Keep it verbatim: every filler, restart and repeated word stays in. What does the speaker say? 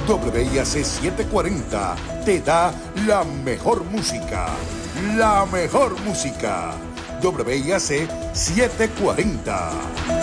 W I A C setecientos cuarenta te da la mejor música. La mejor música. W I A C setecientos cuarenta.